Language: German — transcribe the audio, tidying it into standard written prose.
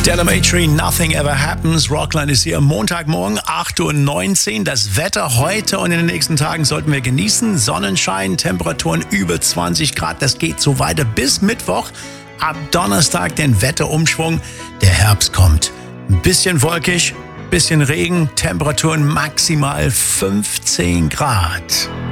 Telemetry, Nothing Ever Happens. Rockland ist hier Montagmorgen, 8:19 Uhr. Das Wetter heute und in den nächsten Tagen sollten wir genießen. Sonnenschein, Temperaturen über 20 Grad. Das geht so weiter bis Mittwoch. Ab Donnerstag den Wetterumschwung. Der Herbst kommt. Ein bisschen wolkig, bisschen Regen, Temperaturen maximal 15 Grad.